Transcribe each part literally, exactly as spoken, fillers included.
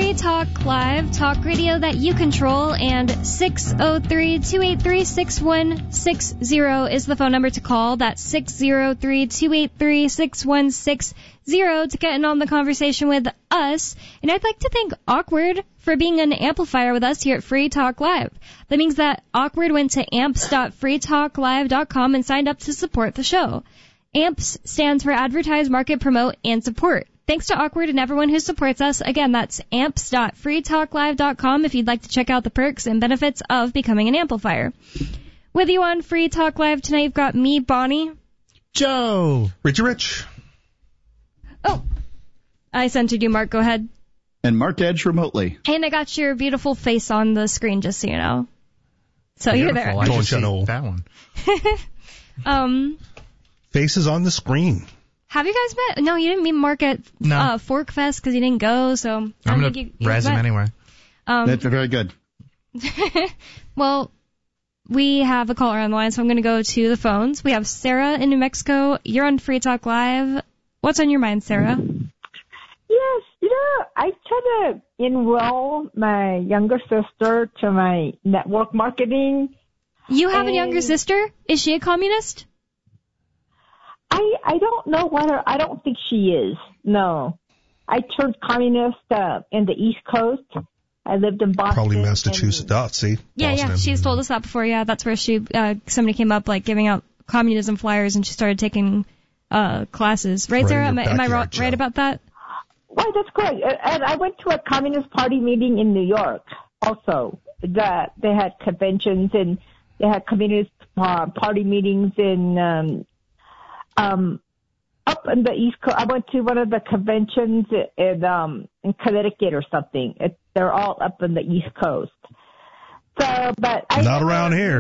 Free Talk Live, talk radio that you control, and six oh three, two eight three, six one six zero is the phone number to call. That's six oh three, two eight three, six one six zero to get in on the conversation with us. And I'd like to thank Awkward for being an amplifier with us here at Free Talk Live. That means that Awkward went to amps dot free talk live dot com and signed up to support the show. AMPS stands for Advertise, Market, Promote, and Support. Thanks to Awkward and everyone who supports us. Again, that's amps dot free talk live dot com if you'd like to check out the perks and benefits of becoming an amplifier. With you on Free Talk Live tonight, you've got me, Bonnie. Joe. Richie Rich. Oh, I centered you, Mark. Go ahead. And Mark Edge remotely. And I got your beautiful face on the screen, just so you know. So Beautiful. You're there. I just see that one. um, Faces on the screen. Have you guys met? No, you didn't meet Mark at no. uh, Fork Fest because you didn't go, so I I'm don't going think to you, razz him anyway. Um, That's very good. Well, we have a caller on the line, so I'm going to go to the phones. We have Sarah in New Mexico. You're on Free Talk Live. What's on your mind, Sarah? Yes, you know, I try to enroll my younger sister to my network marketing. You have a younger sister? Is she a communist? I I don't know whether, I don't think she is. No. I turned communist uh, in the East Coast. I lived in Boston. Probably Massachusetts. Oh, see? Yeah, Boston. yeah. She's told us that before. Yeah, that's where she, uh, somebody came up, like, giving out communism flyers, and she started taking uh classes. Right, Right Sarah? in Am, your I- am I backyard, right, Joe. right about that? Right, that's correct. And I went to a Communist Party meeting in New York also. That they had conventions and they had Communist uh, Party meetings in um, um, up in the East Coast. I went to one of the conventions in um, in Connecticut or something. It, they're all up in the East Coast. So, but I Not around here.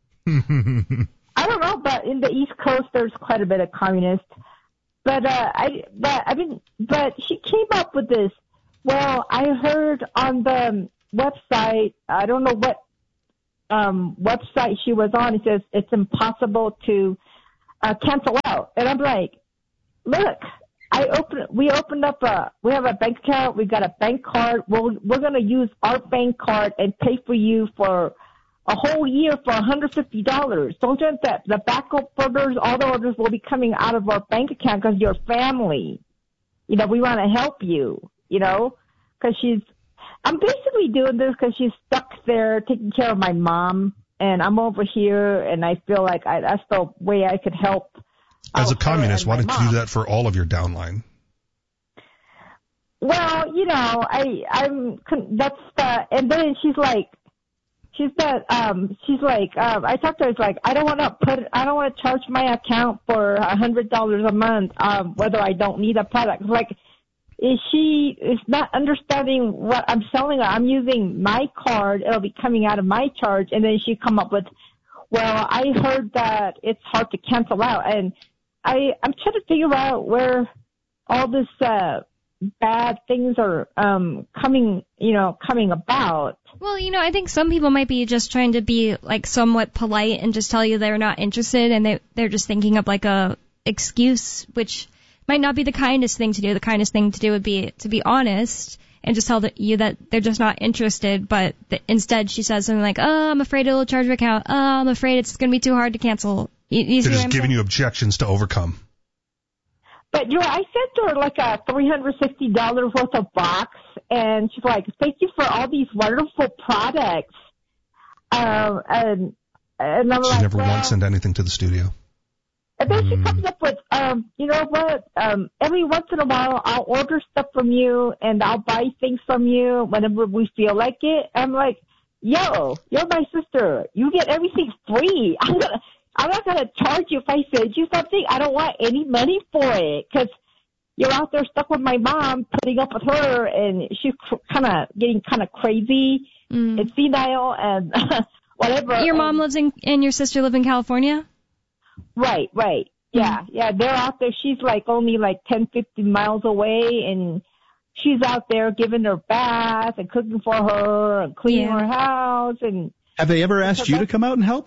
I don't know, but in the East Coast, there's quite a bit of communists. But uh, I, but I mean, but she came up with this. Well, I heard on the website, I don't know what um, website she was on. It says it's impossible to uh, cancel out, and I'm like, look, I open, we opened up a, we have a bank account, we got a bank card. We're we're gonna use our bank card and pay for you for a whole year for one hundred fifty dollars. Don't you think that the backup orders, all the orders will be coming out of our bank account because you're family. You know, we want to help you, you know, because she's, I'm basically doing this because she's stuck there taking care of my mom, and I'm over here, and I feel like I, that's the way I could help. As a out her communist, and why my don't you mom. do that for all of your downline? Well, you know, I, I'm, that's the, and then she's like, she's that, um, she's like, um, I talked to her, it's like, I don't want to put, I don't want to charge my account for a hundred dollars a month, um, whether I don't need a product. It's like, is she is not understanding what I'm selling her. I'm using my card. It'll be coming out of my charge. And then she come up with, well, I heard that it's hard to cancel out. And I, I'm trying to figure out where all this, uh, bad things are um coming, you know, coming about. Well, you know, I think some people might be just trying to be, like, somewhat polite and just tell you they're not interested, and they, they're just thinking of, like, a excuse, which might not be the kindest thing to do. The kindest thing to do would be to be honest and just tell the, you that they're just not interested, but the, instead she says something like, oh, I'm afraid it'll charge my account. Oh, I'm afraid it's going to be too hard to cancel. You, you see They're what just I'm giving saying? you objections to overcome. But you know, I sent her like a three hundred sixty dollars worth of box, and she's like, thank you for all these wonderful products. Um, and, and I'm She like, never well, once sent anything to the studio. and then she comes up with, um, you know what, um, every once in a while I'll order stuff from you and I'll buy things from you whenever we feel like it. I'm like, yo, you're my sister. You get everything free. I'm gonna, I'm not going to charge you if I send you something. I don't want any money for it because you're out there stuck with my mom, putting up with her, and she's cr- kind of getting kind of crazy Mm. and senile and whatever. Your mom and, lives in, and your sister live in California? Right, right. Yeah, yeah, they're out there. She's like only like ten, fifteen miles away, and she's out there giving her bath and cooking for her and cleaning Yeah. her house. And Have they ever asked you to come out and help?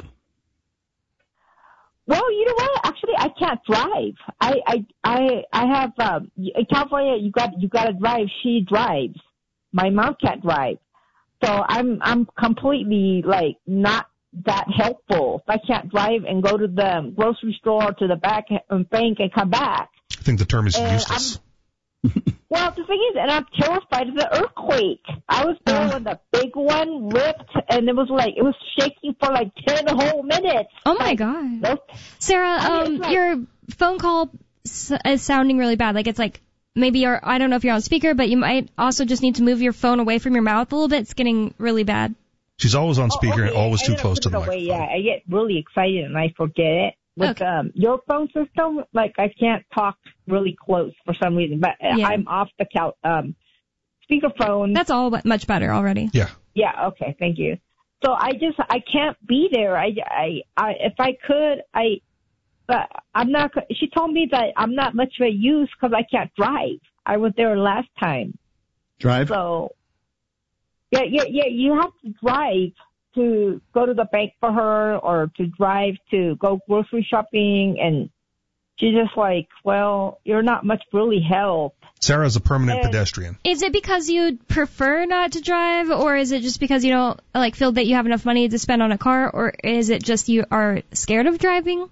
well, you know what? Actually, I can't drive. I I I I have um, in California. You got you got to drive. She drives. my mom can't drive. So I'm I'm completely like not that helpful. If I can't drive and go to the grocery store or to the back and bank and come back. I think the term is And useless. Well, the thing is, and I'm terrified of the earthquake. I was there when the big one ripped, and it was like, it was shaking for like ten whole minutes. Oh my God. Nope. Sarah, I mean, um, it's like- your phone call s- is sounding really bad. Like it's like maybe you're, I don't know if you're on speaker, but you might also just need to move your phone away from your mouth a little bit. It's getting really bad. She's always on Oh, speaker okay. and always I too gotta close put to the it away. microphone. Yeah, I get really excited and I forget it. With Okay. um, your phone system, like I can't talk really close for some reason, but uh, Yeah. I'm off the couch, um, speakerphone. That's all but much better already. Yeah. Yeah, okay, thank you. So I just, I can't be there. I, I, I if I could, I, but I'm not, go- she told me that I'm not much of a use because I can't drive. I was there last time. Drive? So, yeah, yeah, yeah, you have to drive to go to the bank for her or to drive to go grocery shopping. And she's just like, well, you're not much really help. Sarah's a permanent And- pedestrian. Is it because you prefer not to drive, or is it just because you don't like feel that you have enough money to spend on a car, or is it just you are scared of driving?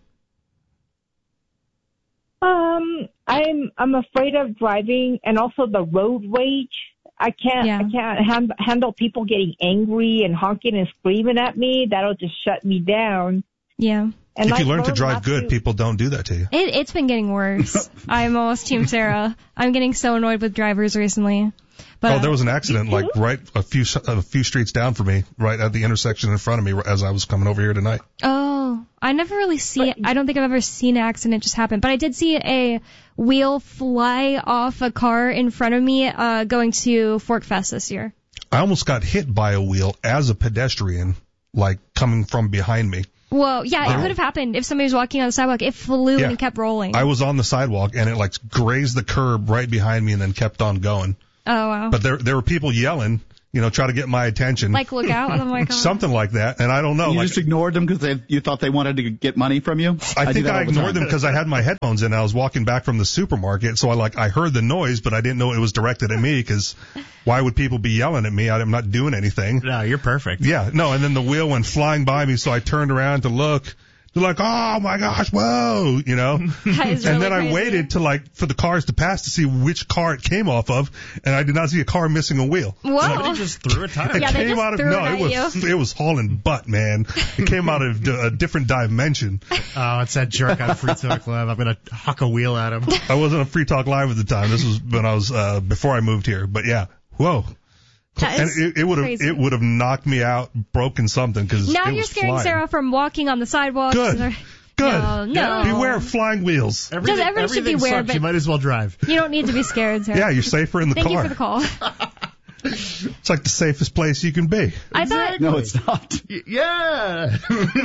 Um, I'm I'm afraid of driving, and also the road rage. I can't Yeah. I can't hand, handle people getting angry and honking and screaming at me. That'll just shut me down. Yeah. And If you I've learn to learned drive not good, to- people don't do that to you. It, it's been getting worse. I'm almost Team Sarah. I'm getting so annoyed with drivers recently. But Oh, there was an accident You like too? right a few a few streets down from me, right at the intersection in front of me as I was coming over here tonight. Oh, I never really see it. I don't think I've ever seen an accident just happen. But I did see a wheel fly off a car in front of me uh, going to Fork Fest this year. I almost got hit by a wheel as a pedestrian, like coming from behind me. Whoa, yeah, it Wow. could have happened if somebody was walking on the sidewalk. It flew Yeah. and it kept rolling. I was on the sidewalk and it like grazed the curb right behind me and then kept on going. Oh, wow. But there there were people yelling, you know, try to get my attention. Like, look out. Oh, my God. Something like that, and I don't know. You like, just ignored them because you thought they wanted to get money from you? I do think that I all the ignored time. them because I had my headphones in. I was walking back from the supermarket, so I like I heard the noise, but I didn't know it was directed at me. Because why would people be yelling at me? I'm not doing anything. No, you're perfect. Yeah, no. And then the wheel went flying by me, so I turned around to look. They're like, oh my gosh, whoa, you know. That is And really then I crazy. waited to like for the cars to pass to see which car it came off of, and I did not see a car missing a wheel. Whoa. Somebody just threw a tire. It Yeah, they came just out of threw no, it it at was it was hauling butt, man. It came out of a different dimension. Oh, it's that jerk on Free Talk Live. I'm gonna huck a wheel at him. I wasn't on Free Talk Live at the time. This was when I was uh before I moved here. But yeah, whoa. That And is it, it would have crazy. it would have knocked me out, broken something because Now it you're was scaring flying. Sarah from walking on the sidewalk. Good. Good. No, no. Beware of flying wheels. Everything, everyone should everything beware, sucks. but- You might as well drive. You don't need to be scared, Sarah. Yeah, you're safer in the Thank car. you for the call. It's like the safest place you can be. I thought No, it's not. Y- yeah.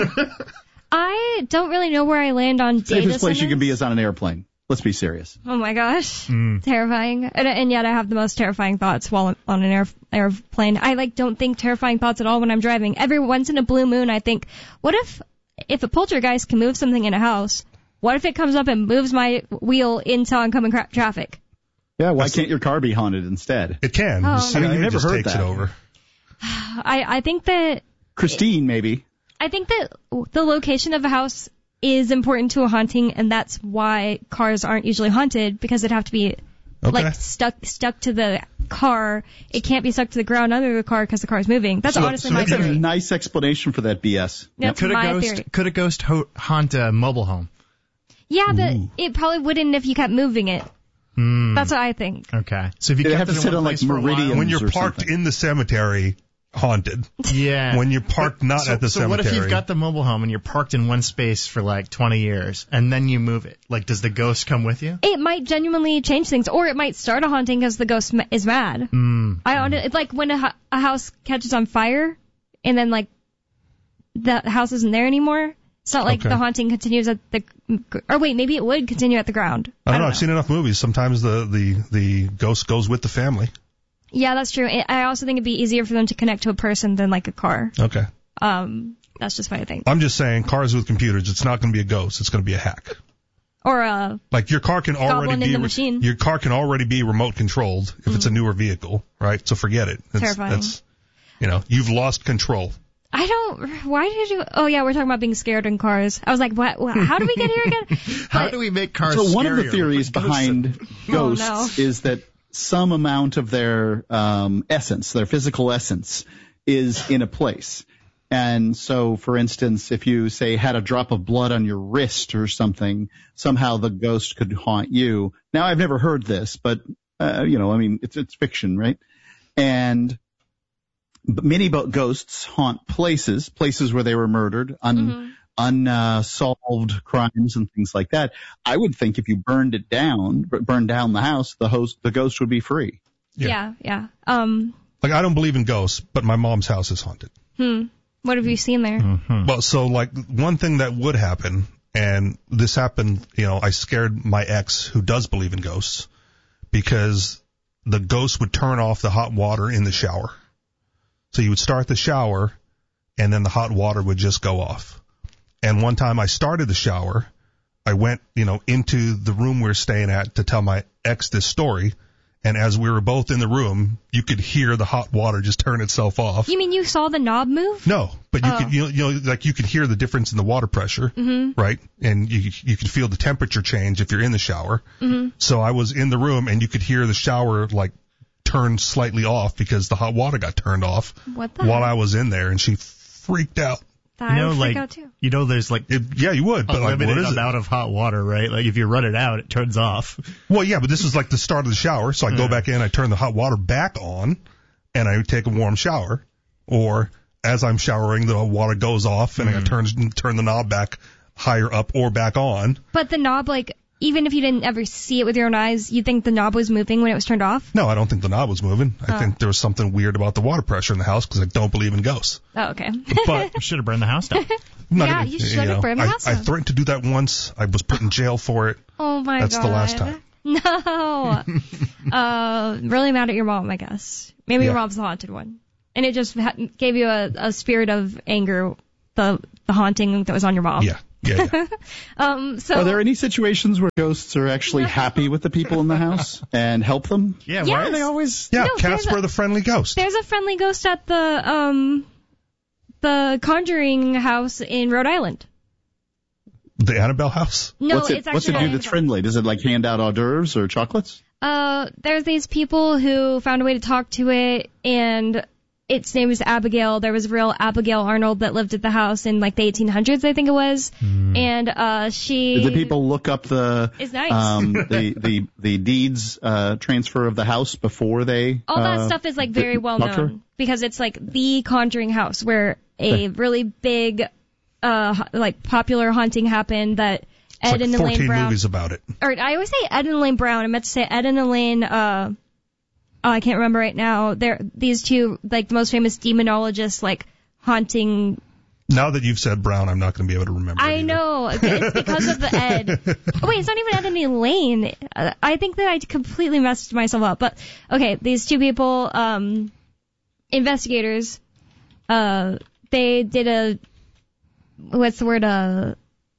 I don't really know where I land on data Safest place you centers. can be is on an airplane. Let's be serious. Oh my gosh, Mm. terrifying! And, and yet I have the most terrifying thoughts while on an air, airplane. I like don't think terrifying thoughts at all when I'm driving. Every once in a blue moon, I think, what if if a poltergeist can move something in a house? What if it comes up and moves my wheel into oncoming cra- traffic? Yeah, why can't your car be haunted instead? It can. Oh. The C I mean, I've U never just heard takes that. it over. I I think that Christine, maybe. I think that the location of a house is important to a haunting, and that's why cars aren't usually haunted, because it'd have to be Okay. like stuck stuck to the car. It can't be stuck to the ground under the car because the car's moving. That's So- honestly so my it's That's a theory. nice explanation for that B S. That's Could a my ghost theory. could a ghost ho- haunt a mobile home? Yeah, but it probably wouldn't if you kept moving it. Hmm. That's what I think. Okay. So if you They kept have to it in sit one on, like, place for a while- meridians. When you're or parked something. in the cemetery, haunted. Yeah. When you're parked not so, at the so cemetery. what if you've got the mobile home and you're parked in one space for like twenty years and then you move it? Like, does the ghost come with you? It might genuinely change things, or it might start a haunting because the ghost ma- is mad. Mm. I hon- it's like when a, hu- a house catches on fire, and then like the house isn't there anymore. It's not like Okay. the haunting continues at the, or wait, maybe it would continue at the ground. I don't know. I've seen enough movies. Sometimes the, the, the ghost goes with the family. Yeah, that's true. I I also think it'd be easier for them to connect to a person than like a car. Okay. Um, that's just what I think. I'm just saying, cars with computers, it's not going to be a ghost. It's going to be a hack. Or a Like your car can already goblin be in the re- machine. your car can already be remote controlled if it's a newer vehicle, right? So forget it. That's, Terrifying. That's, you know, you've lost control. I don't. Why did you? Oh yeah, we're talking about being scared in cars. I was like, what? what how did we get here again? How But- do we make cars So one of the scarier? theories behind Oh, ghosts no. is that some amount of their um, essence, their physical essence, is in a place. And so, for instance, if you, say, had a drop of blood on your wrist or something, somehow the ghost could haunt you. Now, I've never heard this, but, uh, you know, I mean, it's it's fiction, right? And but many bo- ghosts haunt places, places where they were murdered, un, Mhm. unsolved crimes and things like that. I would think if you burned it down, b- burned down the house, the host, the ghost would be free. yeah, yeah. Um. Like I don't believe in ghosts, but my mom's house is haunted. Hmm. What have you seen there? Hmm. Well, so like one thing that would happen, and this happened, you know, I scared my ex who does believe in ghosts because the ghost would turn off the hot water in the shower. So you would start the shower and then the hot water would just go off. And one time I started the shower, I went, you know, into the room we were staying at to tell my ex this story. And as we were both in the room, you could hear the hot water just turn itself off. You mean you saw the knob move? No, but you Oh. could, you know, you know, like you could hear the difference in the water pressure, Mm-hmm. right? And you you can feel the temperature change if you're in the shower. Mm-hmm. So I was in the room and you could hear the shower like turn slightly off because the hot water got turned off What the? while I was in there, and she freaked out. That You I know, would freak like out too. you know, there's like It, yeah, you would, a but like, limited what is it? amount of hot water, right? Like if you run it out, it turns off. Well, yeah, but this is like the start of the shower, so I go Yeah. back in, I turn the hot water back on, and I take a warm shower. Or as I'm showering, the water goes off, and I turn turn the knob back higher up or back on. But the knob, like, even if you didn't ever see it with your own eyes, you think the knob was moving when it was turned off? No, I don't think the knob was moving. I Oh. think there was something weird about the water pressure in the house because I don't believe in ghosts. Oh, okay. But You should have burned the house down. I'm not Yeah, gonna- you should have know, burned the I, house I down. threatened to do that once. I was put in jail for it. Oh my That's god. the last time. No. uh, really mad at your mom, I guess. Maybe your Yeah. mom's the haunted one. And it just ha- gave you a, a spirit of anger, the the haunting that was on your mom. Yeah, yeah, yeah. Um. So Are there any situations where ghosts are actually happy with the people in the house and help them? Yeah, why Yes. are they always? Yeah, No, there's Casper a- the Friendly Ghost. there's a friendly ghost at the um the Conjuring house in Rhode Island. The Annabelle house. No, what's it, it's actually what's it not do Annabelle. that's friendly? Does it like hand out hors d'oeuvres or chocolates? Uh, there's these people who found a way to talk to it, and its name is Abigail. There was a real Abigail Arnold that lived at the house in like the eighteen hundreds, I think it was. And uh, she. Did the people look up the Is nice. um, the, the the deeds uh, transfer of the house before they? All that uh, stuff is like very did- well talked to her? known because it's like the Conjuring house where a really big, uh, ha- like popular haunting happened that It's Ed like and Elaine fourteen Brown. movies about it. Or I always say Ed and Elaine Brown. I meant to say Ed and Elaine. Uh, oh, I can't remember right now. They're these two like the most famous demonologists, like haunting. Now that you've said Brown, I'm not going to be able to remember. it I either. know it's because of the Ed. Oh, wait, it's not even Ed and Elaine. Uh, I think that I completely messed myself up. But okay, these two people, um, investigators, uh, they did a what's the word? Uh,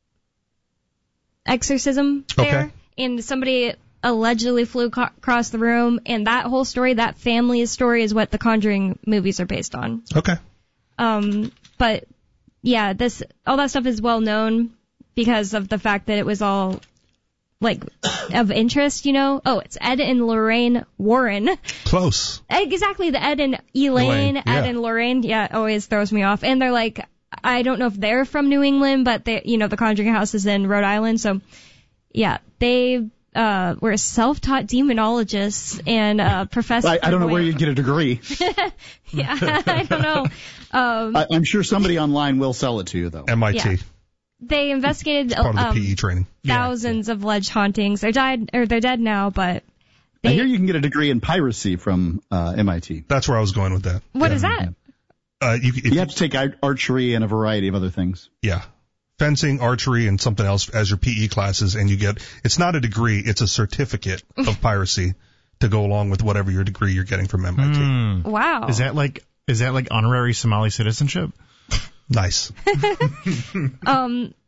exorcism there, Okay. and somebody allegedly flew co- across the room, and that whole story, that family's story, is what the Conjuring movies are based on. Okay. Um, but yeah, this all that stuff is well known because of the fact that it was all like of interest, you know. Oh, it's Ed and Lorraine Warren. Close. Exactly, the Ed and Elaine, Elaine, Ed yeah. and Lorraine. Yeah, it always throws me off. And they're like, I don't know if they're from New England, but they, you know, the Conjuring House is in Rhode Island, so yeah, they uh were self-taught demonologists and uh professors. I, I don't know where you'd get a degree. Yeah, I don't know. Um, I, I'm sure somebody online will sell it to you though. M I T. Yeah. they investigated Part of the um, P E training. thousands of alleged hauntings. They're died or they're dead now, but I they, hear you can get a degree in piracy from uh, M I T. That's where I was going with that. what yeah. is that? Uh, you, if, You have to take ar- archery and a variety of other things. yeah. Fencing, archery, and something else as your P E classes, and you get, it's not a degree, it's a certificate of piracy to go along with whatever your degree you're getting from M I T. Hmm. Wow. Is that like is that like honorary Somali citizenship? Nice. um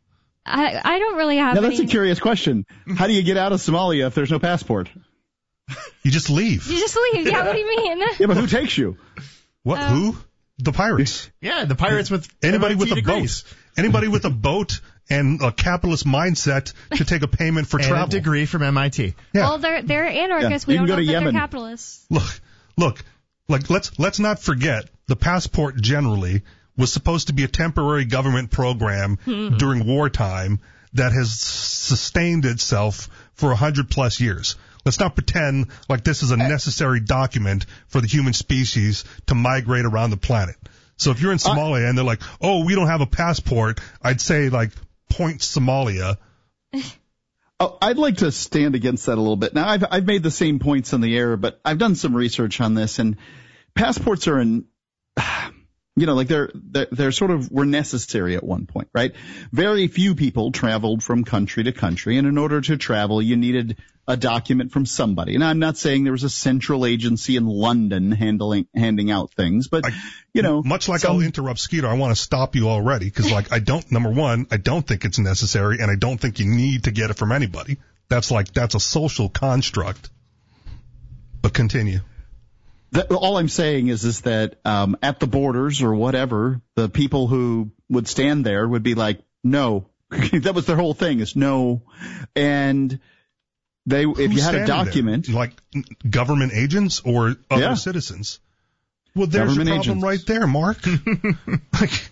I I don't really have. Now that's any... a curious question. How do you get out of Somalia if there's no passport? You just leave. You just leave. Yeah, what do you mean? Yeah, but who takes you? What? Um, Who? The pirates. Yeah, the pirates with Anybody M I T with a degrees. boat. Anybody with a boat and a capitalist mindset should take a payment for and travel. a degree from M I T. Yeah. Well, they're they're anarchists. Yeah, We you can don't go know to that Yemen. they're capitalists. Look, look, like let's let's not forget the passport generally was supposed to be a temporary government program Mm-hmm. during wartime that has sustained itself for a hundred plus years. Let's not pretend like this is a necessary document for the human species to migrate around the planet. So if you're in Somalia and they're like, oh, we don't have a passport, I'd say like point Somalia. Oh, I'd like to stand against that a little bit. Now, I've I've made the same points in the air, but I've done some research on this, and passports are in, you know, like they're they're, they're sort of were necessary at one point, right? Very few people traveled from country to country, and in order to travel, you needed a document from somebody. And I'm not saying there was a central agency in London handling handing out things, but I, you know, much like some, I'll interrupt Skeeter, I want to stop you already because, like, I don't. Number one, I don't think it's necessary, and I don't think you need to get it from anybody. That's like that's a social construct. But continue. That, all I'm saying is is that um, at the borders or whatever, the people who would stand there would be like, no. That was their whole thing is no, and they if Who's you had a standing document there? Like government agents or other Yeah. citizens. Well, there's your Government problem agents. right there, Mark. like,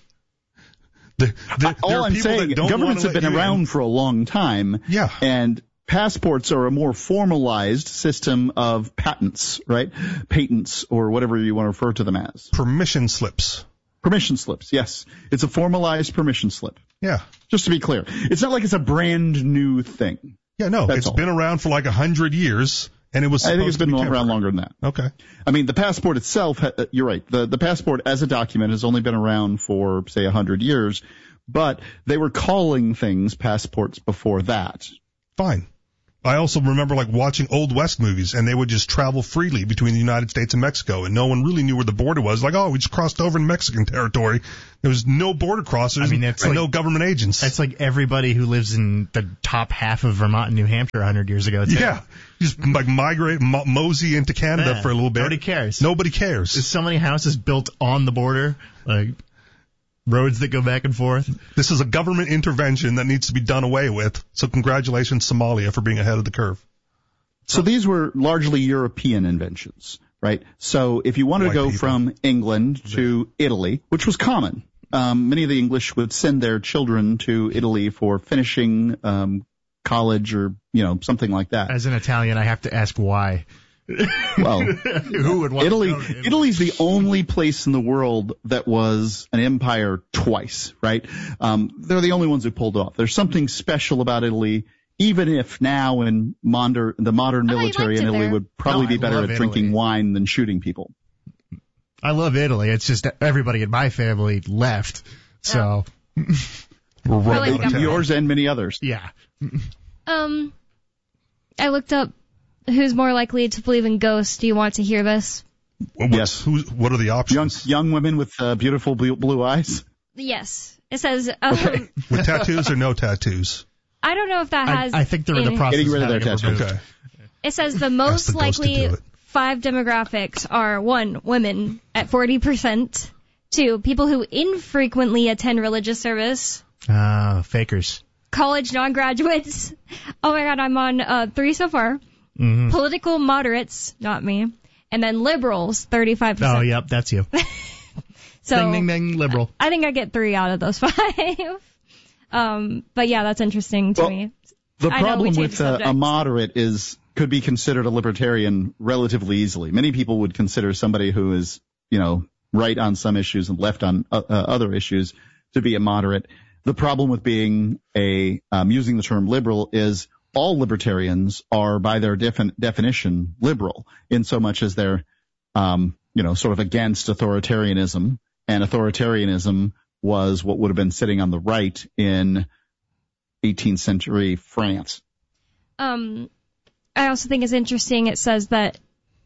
the, the, all there are I'm people saying, that don't governments wanna have been let you around in. for a long time. Yeah. And passports are a more formalized system of patents, right? Patents or whatever you want to refer to them as. Permission slips. Permission slips, yes. It's a formalized permission slip. Yeah. Just to be clear. It's not like it's a brand new thing. Yeah, no, That's it's all. been around for like a hundred years, and it was I supposed think it's to been be around temporary. longer than that. Okay. I mean, the passport itself, ha- you're right. The, the passport as a document has only been around for, say, a hundred years, but they were calling things passports before that. Fine. I also remember like watching Old West movies, and they would just travel freely between the United States and Mexico, and no one really knew where the border was. Like, oh, we just crossed over in Mexican territory. There was no border crossers I mean, it's and like- no government agents. That's like everybody who lives in the top half of Vermont and New Hampshire a hundred years ago. Too. Yeah. Just like migrate, mo- mosey into Canada Yeah. for a little bit. Nobody cares. Nobody cares. There's so many houses built on the border, like roads that go back and forth. This is a government intervention that needs to be done away with. So congratulations, Somalia, for being ahead of the curve. So these were largely European inventions, right? So if you wanted White to go people. from England to Italy, which was common, um, many of the English would send their children to Italy for finishing um, college or, you know, something like that. As an Italian, I have to ask why. Well, Who would want Italy, to go to Italy? Italy's the only place in the world that was an empire twice, right? Um, they're the only ones who pulled it off. There's something special about Italy, even if now in modern, the modern Oh, you military liked in it Italy there. would probably No, be I better love at drinking Italy. wine than shooting people. I love Italy. It's just that everybody in my family left. So, We're I like rolling government. down. Yours and many others. yeah. Um, I looked up who's more likely to believe in ghosts. Do you want to hear this? What's, Yes. who's, what are the Young, options? young women with uh, beautiful blue, blue eyes. Yes. It says, um, With tattoos or no tattoos? I don't know if that I, has. I think they're in the any- process Getting rid of having their it tattoos. removed. Okay. It says the Ask most the ghost to likely do it. five demographics are one, women at forty percent, two, people who infrequently attend religious service, Ah, fakers. college non-graduates. Oh my god, I'm on uh, three so far. Mm-hmm. Political moderates, not me. And then liberals, thirty-five percent. Oh, yep, that's you. So ding, ding, ding, liberal. I think I get three out of those five. um, but yeah, that's interesting to Well, me. The I know we problem changed with uh, a subjects. moderate is could be considered a libertarian relatively easily. Many people would consider somebody who is, you know, right on some issues and left on uh, uh, other issues to be a moderate. The problem with being a um, using the term liberal is all libertarians are, by their defin- definition, liberal in so much as they're, um, you know, sort of against authoritarianism, and authoritarianism was what would have been sitting on the right in eighteenth century France. Um, I also think it's interesting. It says that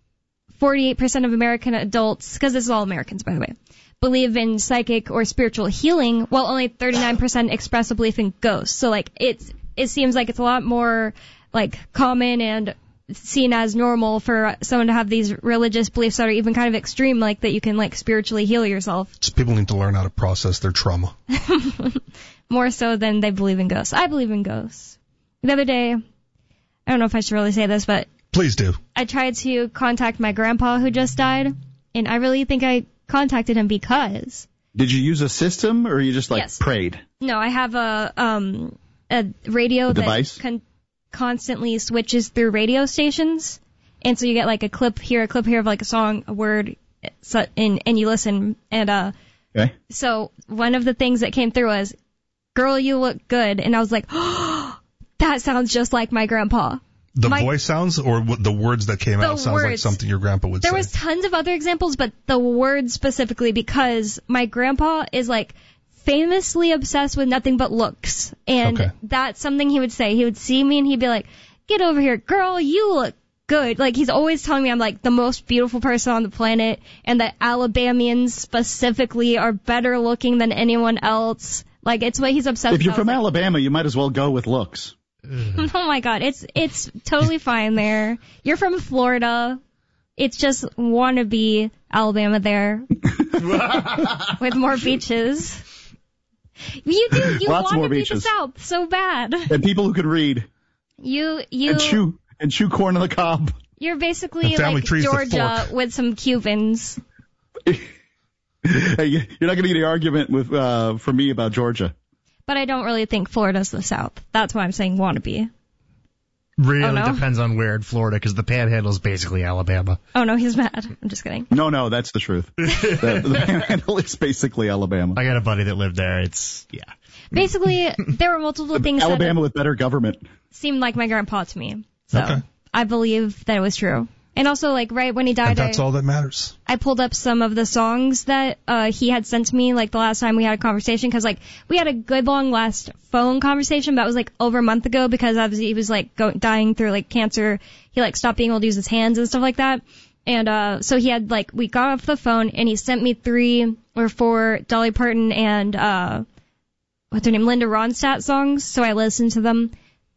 forty-eight percent of American adults, because this is all Americans, by the way, believe in psychic or spiritual healing, while only thirty-nine percent express a belief in ghosts. So, like, it's, it seems like it's a lot more, like, common and seen as normal for someone to have these religious beliefs that are even kind of extreme, like that you can, like, spiritually heal yourself. Just people need to learn how to process their trauma. More so than they believe in ghosts. I believe in ghosts. The other day, I don't know if I should really say this, but... Please do. I tried to contact my grandpa who just died, and I really think I contacted him because... Did you use a system, or you just, like, yes. prayed? No, I have a um a radio a that device? Con- constantly switches through radio stations, and so you get, like, a clip here, a clip here of, like, a song, a word, so, and, and you listen, and uh. Okay. So one of the things that came through was, "Girl, you look good," and I was like, oh, that sounds just like my grandpa. The my, voice sounds, or what the words that came out sounds words. like something your grandpa would there say? There was tons of other examples, but the words specifically, because my grandpa is, like, famously obsessed with nothing but looks. And okay. that's something he would say. He would see me and he'd be like, "Get over here, girl, you look good." Like, he's always telling me I'm, like, the most beautiful person on the planet, and that Alabamians specifically are better looking than anyone else. Like, it's what he's obsessed with. If you're from like, Alabama, you might as well go with looks. Oh my God, it's it's totally fine there. You're from Florida. It's just wannabe Alabama there. With more beaches. You do, you Lots want more to be beaches. the South so bad. And people who can read. You, you. And chew, and chew corn on the cob. You're basically And family like trees with Georgia fork. with some Cubans. Hey, you're not going to get an argument with uh, for me about Georgia. But I don't really think Florida's the South. That's why I'm saying wannabe. Really Oh, no? depends on where in Florida, because the Panhandle is basically Alabama. Oh no, he's mad. I'm just kidding. No, no, that's the truth. the, the Panhandle is basically Alabama. I got a buddy that lived there. It's, yeah. Basically, there were multiple things Alabama that with better government. seemed like my grandpa to me. So Okay. I believe that it was true. And also, like, right when he died, And that's I, all that matters. I pulled up some of the songs that uh he had sent to me, like, the last time we had a conversation, because, like, we had a good long last phone conversation, but it was, like, over a month ago, because obviously he was, like, go- dying through, like, cancer. He, like, stopped being able to use his hands and stuff like that. And uh so he had, like, we got off the phone, and he sent me three or four Dolly Parton and, uh what's her name, Linda Ronstadt songs, so I listened to them.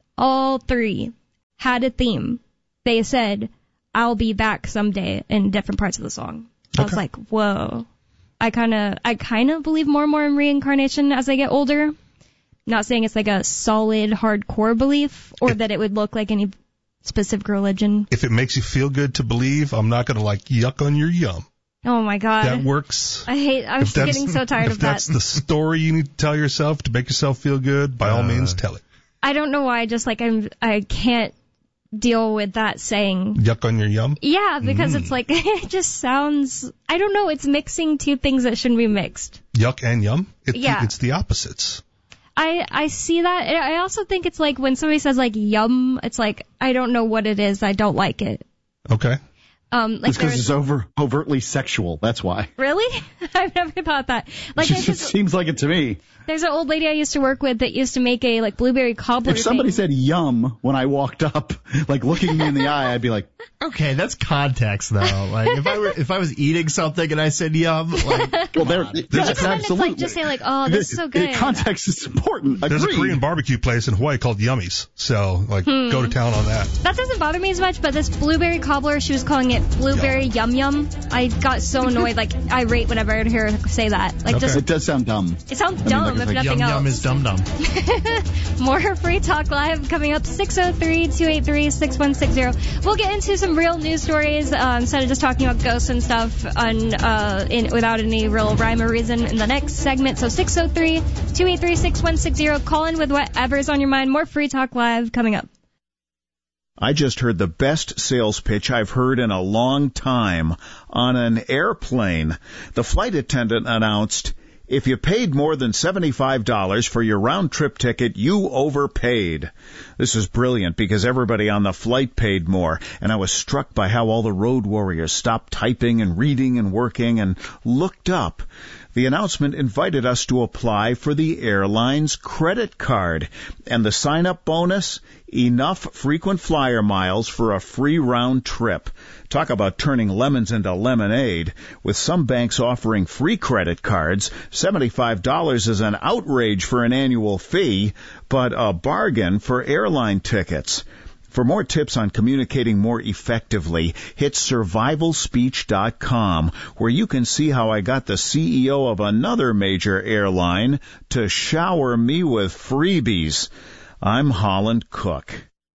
All three had a theme. They said, "I'll be back someday," in different parts of the song. I was Okay. like, whoa. I kind of, I kind of believe more and more in reincarnation as I get older. Not saying it's like a solid, hardcore belief, or It- that it would look like any specific religion. If it makes you feel good to believe, I'm not going to, like, yuck on your yum. Oh my God. That works. I hate, I'm If that's- getting so tired if of that. that's the story you need to tell yourself to make yourself feel good, by all Uh, means, tell it. I don't know why, just like I'm, I can't deal with that saying. Yuck on your yum? Yeah, because Mm. it's like, it just sounds, I don't know, it's mixing two things that shouldn't be mixed. Yuck and yum? It, Yeah. It's the opposites. I, I see that. And I also think it's like when somebody says like yum, it's like, I don't know what it is. I don't like it. Okay. Um, like It's because there's, it's over overtly sexual. That's why. really? I've never thought that. Like It there's, just this, seems like it to me. there's an old lady I used to work with that used to make a like blueberry cobbler If somebody thing. said yum when I walked up, like looking me in the eye, I'd be like, Okay, that's context though. Like if I were if I was eating something and I said yum, like well, there, Yeah, there's but sometimes it's absolutely. like just say like, oh, this is so good. Context is important. There's Agreed. a Korean barbecue place in Hawaii called Yummies. So, like, Hmm. go to town on that. That doesn't bother me as much, but this blueberry cobbler, she was calling it blueberry yum yum. I got so annoyed, like irate whenever I hear her say that. Like Okay. just, It does sound dumb. it sounds mean, dumb like, it's if like nothing yum else. yum is dum dum. More Free Talk Live coming up, six oh three, two eight three, six one six zero. We'll get into some real news stories uh, instead of just talking about ghosts and stuff on, uh, in, without any real rhyme or reason in the next segment. So six oh three, two eight three, six one six zero. Call in with whatever's on your mind. More Free Talk Live coming up. I just heard the best sales pitch I've heard in a long time on an airplane. The flight attendant announced, "If you paid more than seventy-five dollars for your round-trip ticket, you overpaid." This is brilliant because everybody on the flight paid more, and I was struck by how all the road warriors stopped typing and reading and working and looked up. The announcement invited us to apply for the airline's credit card, and the sign-up bonus, Enough frequent flyer miles for a free round trip. Talk about turning lemons into lemonade. With some banks offering free credit cards, seventy-five dollars is an outrage for an annual fee, but a bargain for airline tickets. For more tips on communicating more effectively, hit survival speech dot com, where you can see how I got the C E O of another major airline to shower me with freebies. I'm Holland Cook.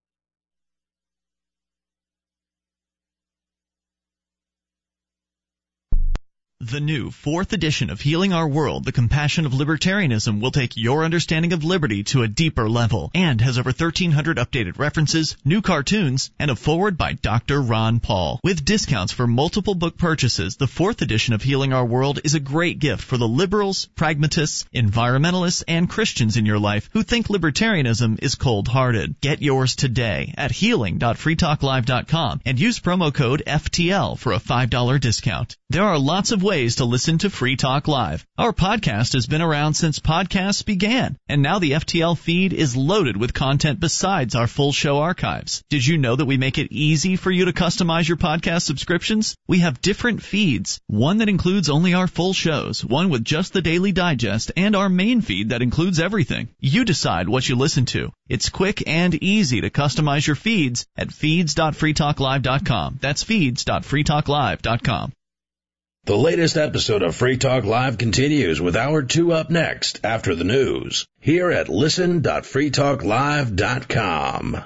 The new fourth edition of Healing Our World, The Compassion of Libertarianism, will take your understanding of liberty to a deeper level and has over thirteen hundred updated references, new cartoons, and a foreword by Doctor Ron Paul. With discounts for multiple book purchases, the fourth edition of Healing Our World is a great gift for the liberals, pragmatists, environmentalists, and Christians in your life who think libertarianism is cold-hearted. Get yours today at healing dot free talk live dot com and use promo code F T L for a five dollars discount. There are lots of ways to listen to Free Talk Live. Our podcast has been around since podcasts began, and now the F T L feed is loaded with content besides our full show archives. Did you know that we make it easy for you to customize your podcast subscriptions? We have different feeds, one that includes only our full shows, one with just the Daily Digest, and our main feed that includes everything. You decide what you listen to. It's quick and easy to customize your feeds at feeds dot free talk live dot com. That's feeds dot free talk live dot com. The latest episode of Free Talk Live continues with Hour two up next after the news here at listen dot free talk live dot com.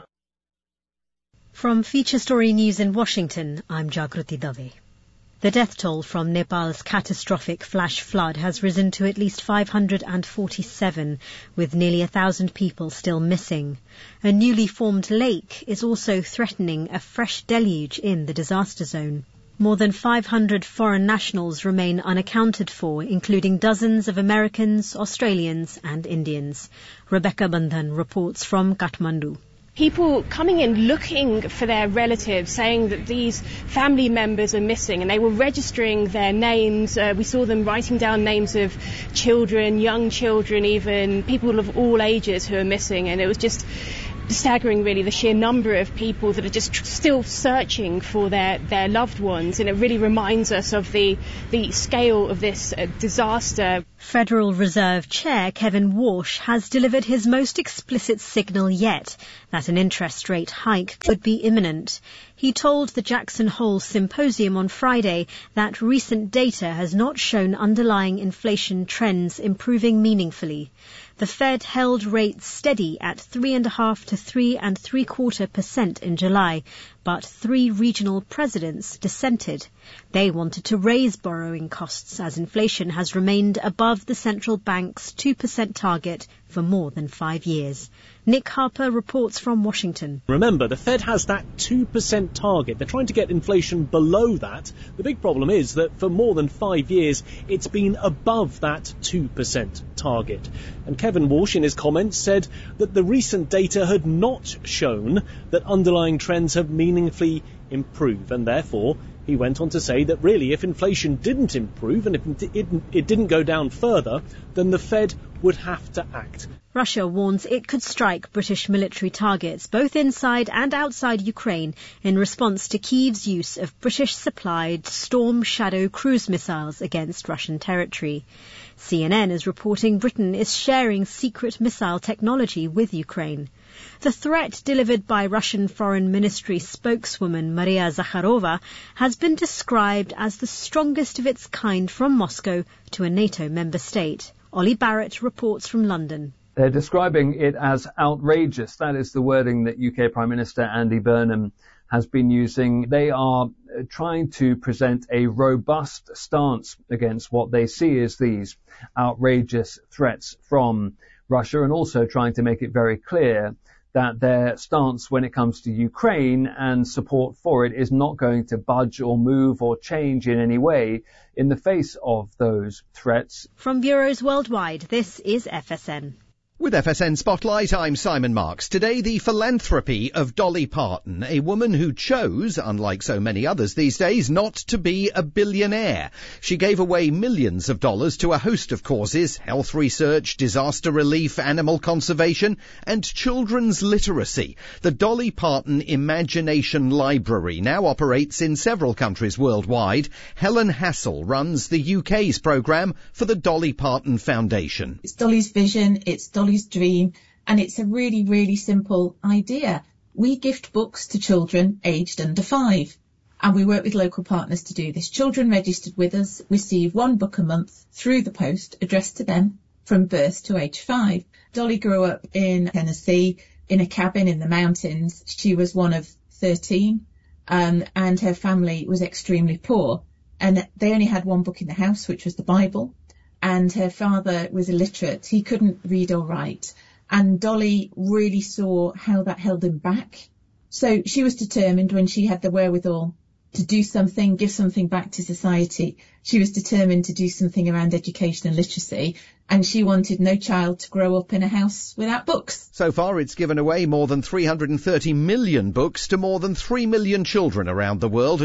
From Feature Story News in Washington, I'm Jagruti Dave. The death toll from Nepal's catastrophic flash flood has risen to at least five hundred forty-seven, with nearly a thousand people still missing. A newly formed lake is also threatening a fresh deluge in the disaster zone. More than five hundred foreign nationals remain unaccounted for, including dozens of Americans, Australians and Indians. Rebecca Bandhan reports from Kathmandu. People coming in looking for their relatives, saying that these family members are missing, and they were registering their names. Uh, we saw them writing down names of children, young children even, people of all ages who are missing, and it was just staggering, really, the sheer number of people that are just tr- still searching for their, their loved ones, and it really reminds us of the, the scale of this uh, disaster. Federal Reserve Chair Kevin Warsh has delivered his most explicit signal yet that an interest rate hike could be imminent. He told the Jackson Hole Symposium on Friday that recent data has not shown underlying inflation trends improving meaningfully. The Fed held rates steady at three and a half to three and three quarter percent in July, but three regional presidents dissented. They wanted to raise borrowing costs as inflation has remained above the central bank's two percent target for more than five years. Nick Harper reports from Washington. Remember, the Fed has that two percent target. They're trying to get inflation below that. The big problem is that for more than five years, it's been above that two percent target. And Kevin Warsh, in his comments, said that the recent data had not shown that underlying trends have meaningfully improved, and therefore he went on to say that really if inflation didn't improve and if it, it didn't go down further, then the Fed would have to act. Russia warns it could strike British military targets both inside and outside Ukraine in response to Kyiv's use of British-supplied Storm Shadow cruise missiles against Russian territory. C N N is reporting Britain is sharing secret missile technology with Ukraine. The threat delivered by Russian Foreign Ministry spokeswoman Maria Zakharova has been described as the strongest of its kind from Moscow to a NATO member state. Ollie Barrett reports from London. They're describing it as outrageous. That is the wording that U K Prime Minister Andy Burnham has been using. They are trying to present a robust stance against what they see as these outrageous threats from Russia, and also trying to make it very clear that their stance when it comes to Ukraine and support for it is not going to budge or move or change in any way in the face of those threats. From bureaus worldwide, this is F S N. With F S N Spotlight, I'm Simon Marks. Today, the philanthropy of Dolly Parton, a woman who chose, unlike so many others these days, not to be a billionaire. She gave away millions of dollars to a host of causes: health research, disaster relief, animal conservation, and children's literacy. The Dolly Parton Imagination Library now operates in several countries worldwide. Helen Hassel runs the U K's programme for the Dolly Parton Foundation. It's Dolly's vision, it's Dolly's dream, and it's a really, really simple idea. We gift books to children aged under five, and we work with local partners to do this. Children registered with us receive one book a month through the post addressed to them from birth to age five. Dolly grew up in Tennessee in a cabin in the mountains. She was one of thirteen, um, and her family was extremely poor, and they only had one book in the house, which was the Bible. And her father was illiterate. He couldn't read or write. And Dolly really saw how that held him back. So she was determined, when she had the wherewithal to do something, give something back to society, she was determined to do something around education and literacy. And she wanted no child to grow up in a house without books. So far, it's given away more than three hundred thirty million books to more than three million children around the world.